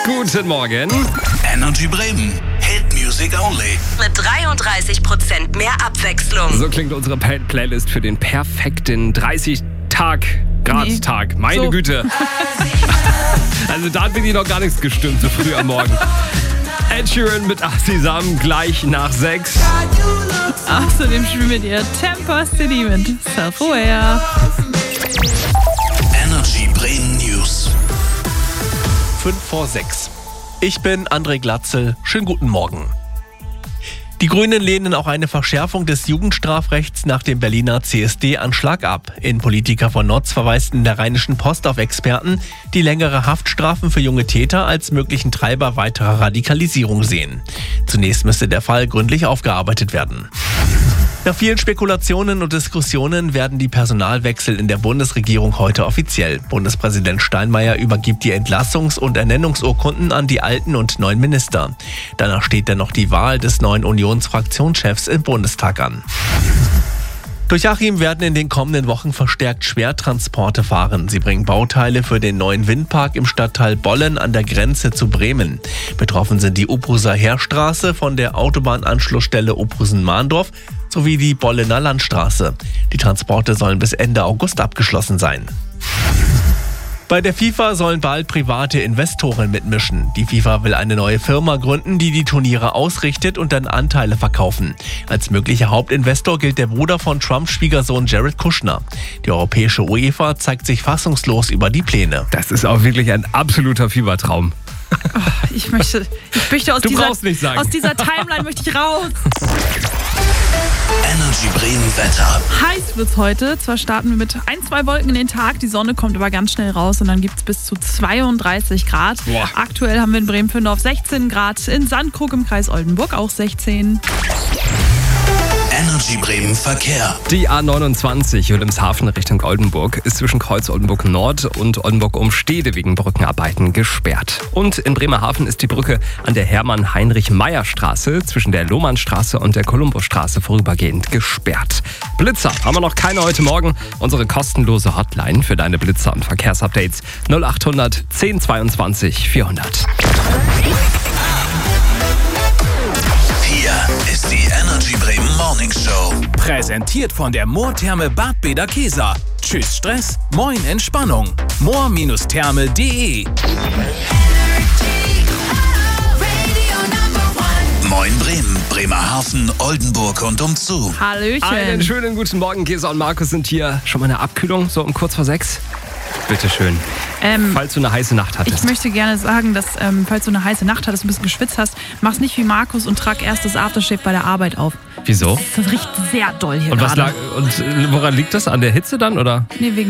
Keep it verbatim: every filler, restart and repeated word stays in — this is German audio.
Guten Morgen. Energy Bremen. Hit Music Only. Mit dreiunddreißig Prozent mehr Abwechslung. So klingt unsere Playlist für den perfekten dreißig-Tag-Grad-Tag. Meine So. Güte. Also da hat wirklich noch gar nichts gestimmt, so früh am Morgen. Ed Sheeran mit Asisam gleich nach sechs. Außerdem spielen wir dir Temper City mit Self-Aware. Energy Bremen News. fünf vor sechs. Ich bin André Glatzel. Schönen guten Morgen. Die Grünen lehnen auch eine Verschärfung des Jugendstrafrechts nach dem Berliner C S D-Anschlag ab. Innenpolitiker von Notz verweisten in der Rheinischen Post auf Experten, die längere Haftstrafen für junge Täter als möglichen Treiber weiterer Radikalisierung sehen. Zunächst müsste der Fall gründlich aufgearbeitet werden. Nach vielen Spekulationen und Diskussionen werden die Personalwechsel in der Bundesregierung heute offiziell. Bundespräsident Steinmeier übergibt die Entlassungs- und Ernennungsurkunden an die alten und neuen Minister. Danach steht dann noch die Wahl des neuen Unionsfraktionschefs im Bundestag an. Durch Achim werden in den kommenden Wochen verstärkt Schwertransporte fahren. Sie bringen Bauteile für den neuen Windpark im Stadtteil Bollen an der Grenze zu Bremen. Betroffen sind die Upruser Heerstraße von der Autobahnanschlussstelle Uprusen-Mahndorf sowie die Bollener Landstraße. Die Transporte sollen bis Ende August abgeschlossen sein. Bei der FIFA sollen bald private Investoren mitmischen. Die FIFA will eine neue Firma gründen, die die Turniere ausrichtet und dann Anteile verkaufen. Als möglicher Hauptinvestor gilt der Bruder von Trumps Schwiegersohn Jared Kushner. Die europäische UEFA zeigt sich fassungslos über die Pläne. Das ist auch wirklich ein absoluter Fiebertraum. Oh, ich möchte, ich möchte aus, Du dieser, brauchst nicht sagen. aus dieser Timeline möchte ich raus. Energy Bremen Wetter. Heiß wird's heute. Zwar starten wir mit ein, zwei Wolken in den Tag, die Sonne kommt aber ganz schnell raus und dann gibt's bis zu zweiunddreißig Grad. Boah. Aktuell haben wir in Bremen-Fürndorf sechzehn Grad, in Sandkrug im Kreis Oldenburg auch sechzehn. Energy Bremen Verkehr. Die A neunundzwanzig Wilhelmshaven Richtung Oldenburg ist zwischen Kreuz Oldenburg Nord und Oldenburg Umstede wegen Brückenarbeiten gesperrt. Und in Bremerhaven ist die Brücke an der Hermann-Heinrich-Meyer-Straße zwischen der Lohnmannstraße und der Kolumbusstraße vorübergehend gesperrt. Blitzer haben wir noch keine heute Morgen. Unsere kostenlose Hotline für deine Blitzer und Verkehrsupdates null acht hundert zehn zweiundzwanzig vierhundert. Hier ist die Energy Bremen Morning Show. Präsentiert von der Moortherme Bad Bederkesa. Tschüss Stress, moin Entspannung. moor Therme punkt de. Moin Bremen, Bremerhaven, Oldenburg und umzu. Hallöchen. Einen schönen guten Morgen. Gesa und Markus sind hier. Schon mal eine Abkühlung, so um kurz vor sechs? Bitteschön. Ähm, Falls du eine heiße Nacht hattest. Ich möchte gerne sagen, dass ähm, falls du eine heiße Nacht hattest, ein bisschen geschwitzt hast, mach's nicht wie Markus und trag erst das Aftershave bei der Arbeit auf. Wieso? Das riecht sehr doll hier Und, was gerade. lag, und woran liegt das? An der Hitze dann, oder? Nee, wegen